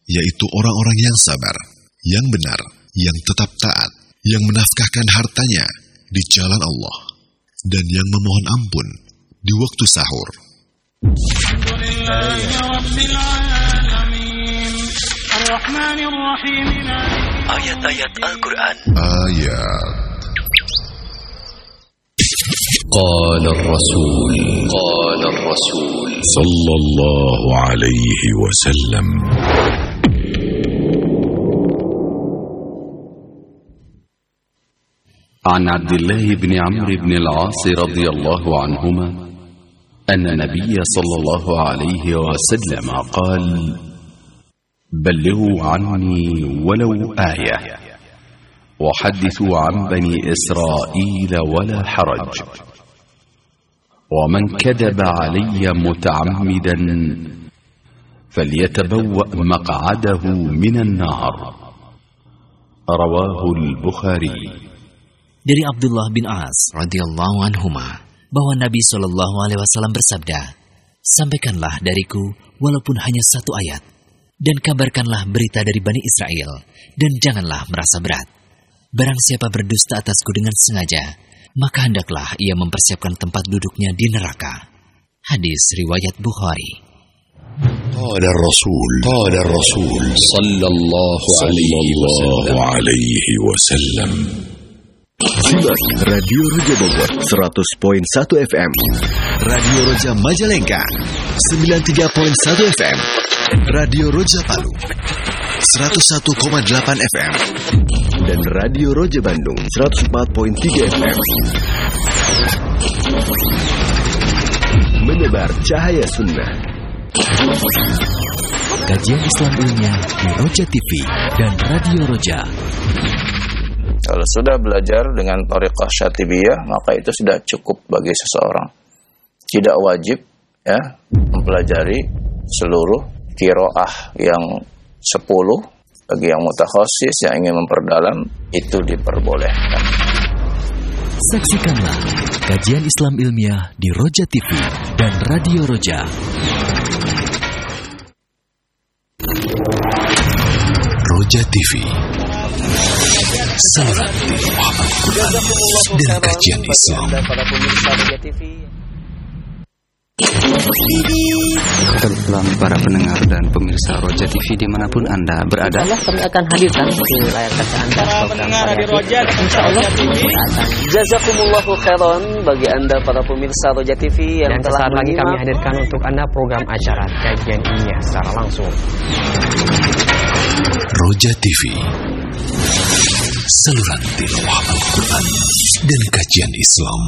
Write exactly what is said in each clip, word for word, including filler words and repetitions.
yaitu orang-orang yang sabar, yang benar, yang tetap taat, yang menafkahkan hartanya di jalan Allah, dan yang memohon ampun di waktu sahur. Ayat-ayat Al-Quran. Ayat. Qala Rasul, Qala Rasul sallallahu alaihi wasallam. عن عبد الله بن عمرو بن العاص رضي الله عنهما أن النبي صلى الله عليه وسلم قال: بلغوا عني ولو آية وحدثوا عن بني إسرائيل ولا حرج، ومن كذب علي متعمدا فليتبوأ مقعده من النار. رواه البخاري. Dari Abdullah bin As radhiyallahu anhuma bahwa Nabi Shallallahu alaihi wasallam bersabda, sampaikanlah dariku walaupun hanya satu ayat, dan kabarkanlah berita dari Bani Israel, dan janganlah merasa berat. Barang siapa berdusta atasku dengan sengaja, maka hendaklah ia mempersiapkan tempat duduknya di neraka. Hadis riwayat Bukhari. Qala Rasul, Qala Rasul sallallahu alaihi wasallam. Simak Radio Roja Bogor seratus koma satu F M, Radio Roja Majalengka sembilan puluh tiga koma satu F M, Radio Roja Palu seratus satu koma delapan F M, dan Radio Roja Bandung seratus empat koma tiga F M. Menebar cahaya sunnah. Kajian Islam ilmiah di Roja T V dan Radio Roja. Kalau sudah belajar dengan thariqah syatibiyah, maka itu sudah cukup bagi seseorang. Tidak wajib ya mempelajari seluruh qiraah yang sepuluh. Bagi yang mutakhasis yang ingin memperdalam, itu diperbolehkan. Saksikanlah kajian Islam ilmiah di Roja T V dan Radio Roja. Roja T V, saluran tilawah Al-Quran dan kajian Islam. Telah para pendengar dan pemirsa Roja T V dimanapun Anda berada, Allah kami akan hadirkan di layar kaca Anda para pendengar di Roja dan Insyaallah T V. Jazakumullahu khairan bagi Anda para pemirsa Roja T V yang dan telah lagi kami hadirkan untuk Anda program acara kajian ilmiah secara langsung. Roja T V, saluran tilawah Al-Quran dan kajian Islam.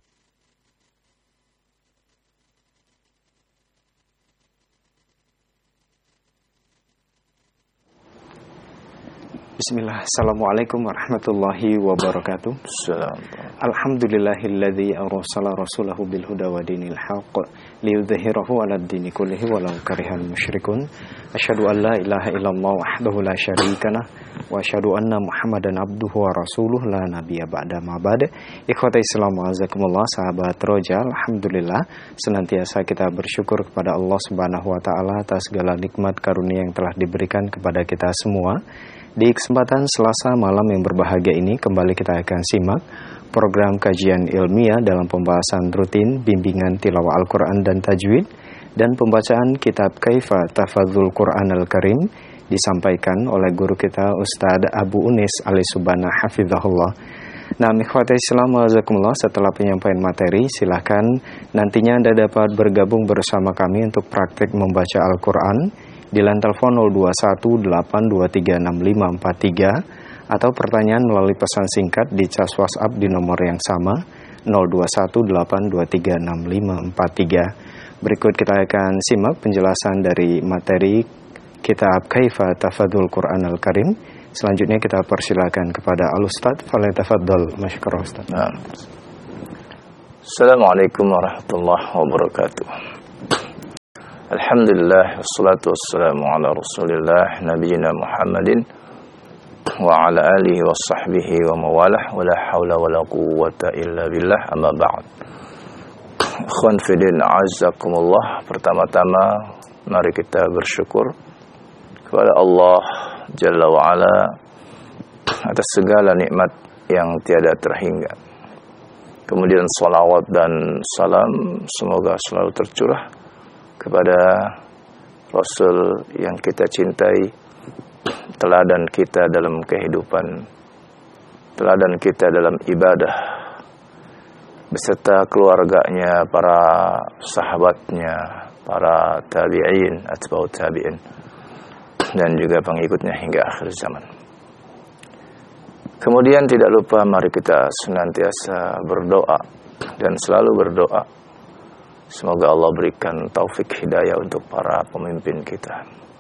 Bismillah, Assalamualaikum warahmatullahi wabarakatuh. Alhamdulillahilladzi arsala rasulahu bil huda wa dinil haqq liyudhhirahu 'alad dini kullihi walau karihal musyrikun. Asyhadu an la ilaha illallah wahdahu la syarikalah wa asyhadu anna Muhammadan abduhu wa rasuluh la nabiyya ba'da ma ba'd. Ikhwatai Islam azakumullah, sahabat Roja, alhamdulillah senantiasa kita bersyukur kepada Allah Subhanahu wa taala atas segala nikmat karunia yang telah diberikan kepada kita semua. Di kesempatan Selasa malam yang berbahagia ini, kembali kita akan simak program kajian ilmiah dalam pembahasan rutin bimbingan tilawah Al-Quran dan tajwid dan pembacaan kitab Kaifa Tafadzul Quran Al-Karim disampaikan oleh guru kita Ustadz Abu Unis Alisubana Hafizahullah. Nah, ikhwati Islam wazakumullah, setelah penyampaian materi, silahkan nantinya Anda dapat bergabung bersama kami untuk praktik membaca Al-Quran di line telepon nol dua satu delapan dua tiga enam lima empat tiga atau pertanyaan melalui pesan singkat di cas WhatsApp di nomor yang sama nol dua satu delapan dua tiga enam lima empat tiga. Berikut kita akan simak penjelasan dari materi kitab Kaifa Tafadzul Quran Al-Karim. Selanjutnya kita persilakan kepada Al-Ustadz. Falyatafaddal masykurah Ustadz. Nah. Assalamualaikum warahmatullahi wabarakatuh. Alhamdulillah, wassalatu wassalamu ala rasulillah nabiyina Muhammadin wa ala alihi wa sahbihi wa mawalah wa la hawla wa la quwwata illa billah, amma ba'd. Ikhwan fidin, a'azzakumullah. Pertama-tama mari kita bersyukur kepada Allah Jalla wa'ala atas segala nikmat yang tiada terhingga. Kemudian salawat dan salam semoga selalu tercurah kepada Rasul yang kita cintai, teladan kita dalam kehidupan, teladan kita dalam ibadah, beserta keluarganya, para sahabatnya, para tabi'in, atba'ut tabi'in, dan juga pengikutnya hingga akhir zaman. Kemudian tidak lupa mari kita senantiasa berdoa dan selalu berdoa. Semoga Allah berikan taufik hidayah untuk para pemimpin kita.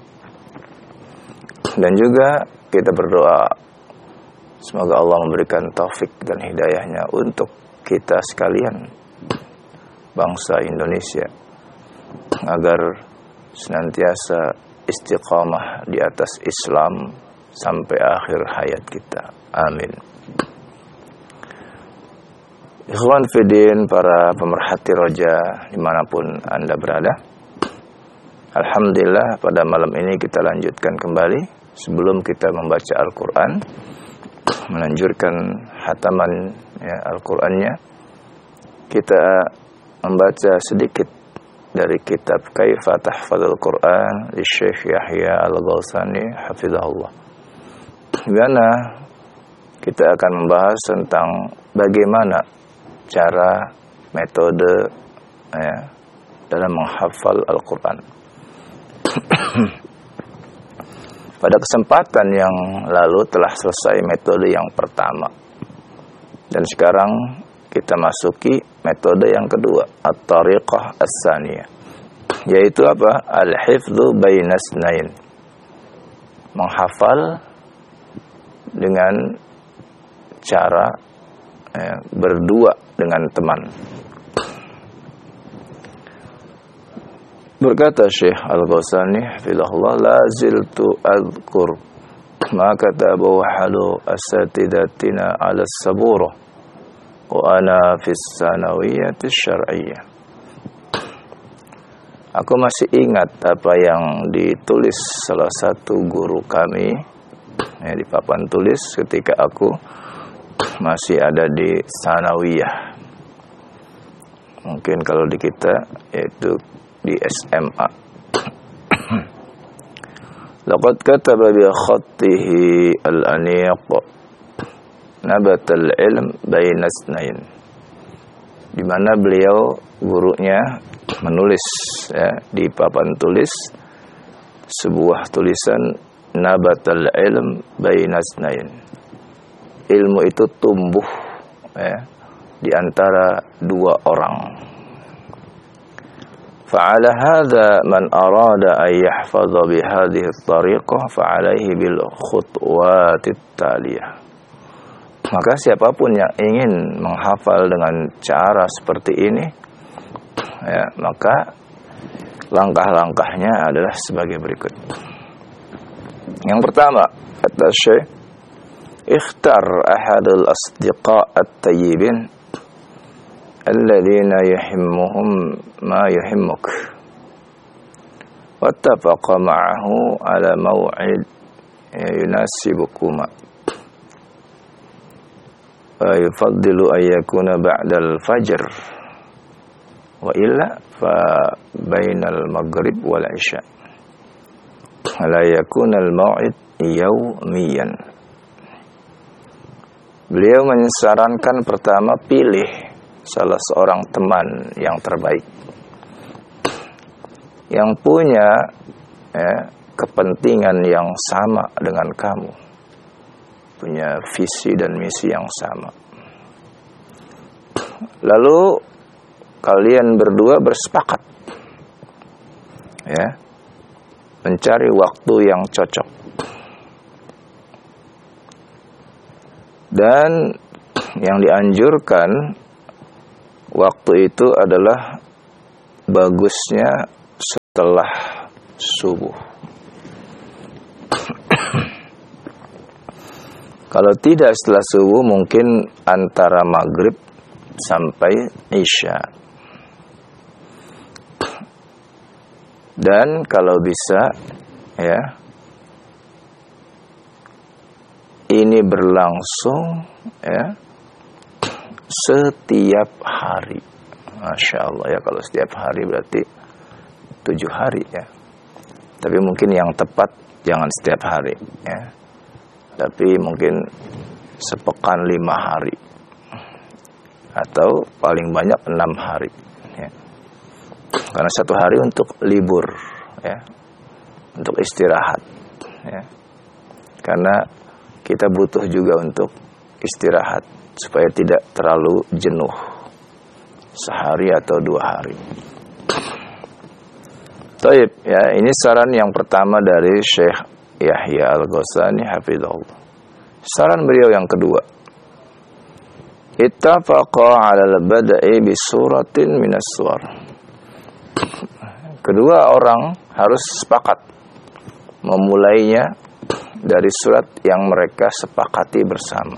Dan juga kita berdoa semoga Allah memberikan taufik dan hidayahnya untuk kita sekalian, bangsa Indonesia, agar senantiasa istiqamah di atas Islam sampai akhir hayat kita. Amin. Ikhwan Fidin, para pemerhati roja dimanapun Anda berada, alhamdulillah pada malam ini kita lanjutkan kembali. Sebelum kita membaca Al-Quran, melanjutkan hataman ya, Al-Qurannya, kita membaca sedikit dari kitab Kaifa Tahfadzul Quran di Syekh Yahya Al-Ghausani hafizahullah. Di mana kita akan membahas tentang bagaimana cara, metode ya, dalam menghafal Al-Quran. Pada kesempatan yang lalu telah selesai metode yang pertama. Dan sekarang kita masuki metode yang kedua, at-tariqah as-saniyah. Yaitu apa? Al-hifdzu bainas nain. Menghafal dengan cara eh, berdua dengan teman. Berkata Syekh Al-Ghausani hafizahullah, la ziltu adhkur ma katabu halu asatidatina ala sabura wa ana fi sanawiyyati syar'iyyah. Aku masih ingat apa yang ditulis salah satu guru kami ya, di papan tulis ketika aku masih ada di sanawiyah. Mungkin kalau di kita yaitu di S M A. Laqad kataba bi khattihi al-aniq nabat al-ilm baina isnain. Di mana beliau gurunya menulis ya, di papan tulis sebuah tulisan nabat al-ilm baina isnain. Ilmu itu tumbuh ya, di antara dua orang. Fa'ala hadha man arada an yahfadha bihadhihi at-tariqah fa'alaihi bil khutwatit taliyah. Maka siapapun yang ingin menghafal dengan cara seperti ini ya, maka langkah-langkahnya adalah sebagai berikut. Yang pertama, kata Syekh, ikhtar ahadul asdiqa at-tayyibin alladzina yuhimmuhum ma yuhimmuk wattafaqa ma'ahu ala maw'id yunasibukuma wa yufaddilu an yakuna ba'dal fajr wa illa fa bainal maghrib wal isya la yakuna al maw'id yawmiyan. Beliau menyarankan pertama, pilih salah seorang teman yang terbaik yang punya ya, kepentingan yang sama dengan kamu, punya visi dan misi yang sama. Lalu kalian berdua bersepakat ya, mencari waktu yang cocok. Dan yang dianjurkan waktu itu adalah bagusnya setelah subuh. Kalau tidak setelah subuh, mungkin antara maghrib sampai isya. Dan kalau bisa ya, ini berlangsung ya setiap hari. Masya Allah ya, kalau setiap hari berarti tujuh hari ya. Tapi mungkin yang tepat jangan setiap hari ya. Tapi mungkin sepekan lima hari atau paling banyak enam hari ya. Karena satu hari untuk libur ya, untuk istirahat ya. Karena kita butuh juga untuk istirahat supaya tidak terlalu jenuh sehari atau dua hari. Taib ya, ini saran yang pertama dari Syekh Yahya Al-Ghasani hafizahullah. Saran beliau yang kedua, ittafaqa 'ala al-bada'i bi suratin minas suwar. Kedua orang harus sepakat memulainya dari surat yang mereka sepakati bersama.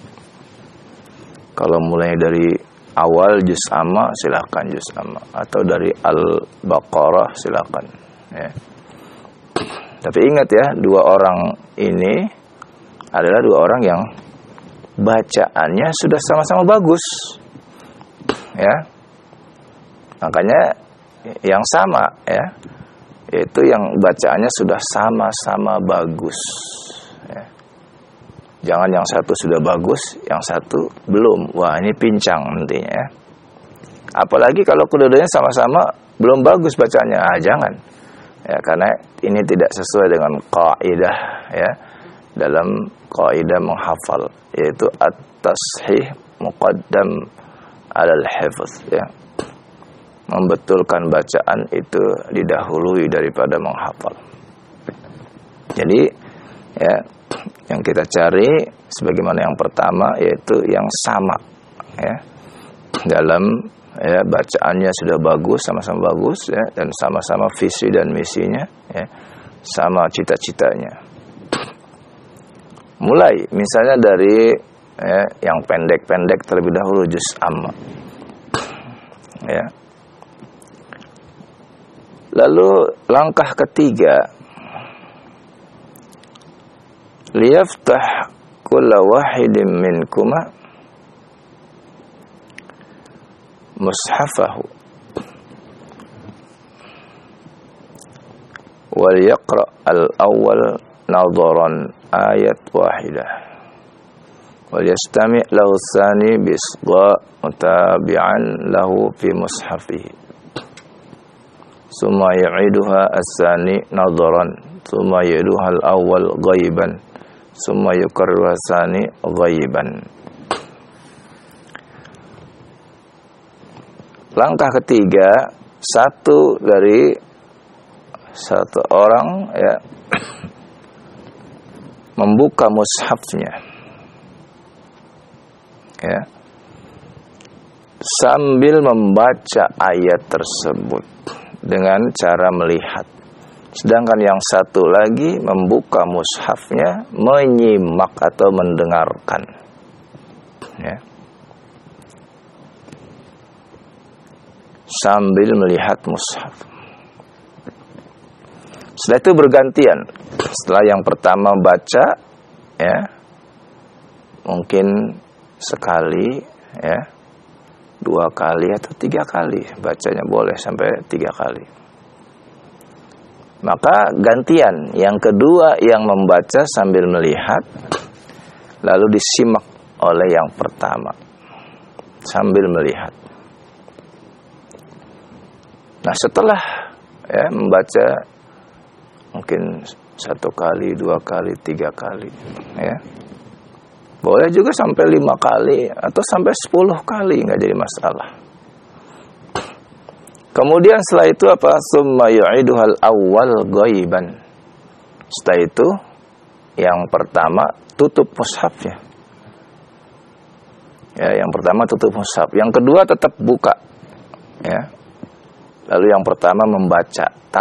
Kalau mulai dari awal juz amma silakan juz amma, atau dari Al-Baqarah silakan ya. Tapi ingat ya, dua orang ini adalah dua orang yang bacaannya sudah sama-sama bagus ya. Makanya yang sama ya, yaitu yang bacaannya sudah sama-sama bagus ya. Jangan yang satu sudah bagus, yang satu belum. Wah, ini pincang nantinya ya. Apalagi kalau kedua-duanya sama-sama belum bagus bacanya. Ah, jangan. Ya, karena ini tidak sesuai dengan kaidah ya, dalam kaidah menghafal, yaitu at-tashih muqaddam 'alal hifz ya. Membetulkan bacaan itu didahului daripada menghafal. Jadi ya, yang kita cari sebagaimana yang pertama, yaitu yang sama ya, dalam ya, bacaannya sudah bagus, sama-sama bagus ya, dan sama-sama visi dan misinya ya, sama cita-citanya. Mulai misalnya dari ya, yang pendek-pendek terlebih dahulu, juz amma ya. Lalu langkah ketiga, liyaftah kulla wahidin minkuma mushafahu wal yaqra al-awwal nadharan ayat wahidah wal yastami' lahu tsani bisqa mutabi'an lahu fi mushafihi summa yu'iduha as-tsani nadharan summa yu'iduha al-awwal ghaiban summa yukarriru as-tsani ghaiban. Langkah ketiga, satu dari satu orang ya membuka mushafnya ya, sambil membaca ayat tersebut dengan cara melihat. Sedangkan yang satu lagi membuka mushafnya menyimak atau mendengarkan ya, sambil melihat mushaf. Setelah itu bergantian. Setelah yang pertama baca ya, mungkin sekali ya, dua kali atau tiga kali bacanya, boleh sampai tiga kali. Maka gantian, yang kedua yang membaca sambil melihat, lalu disimak oleh yang pertama sambil melihat. Nah, setelah ya, membaca mungkin satu kali, dua kali, tiga kali ya, boleh juga sampai lima kali atau sampai sepuluh kali, nggak jadi masalah. Kemudian setelah itu apa? Summa yu'iduhal awwal ghaiban. Setelah itu yang pertama tutup mushafnya ya, yang pertama tutup mushaf, yang kedua tetap buka ya. Lalu yang pertama membaca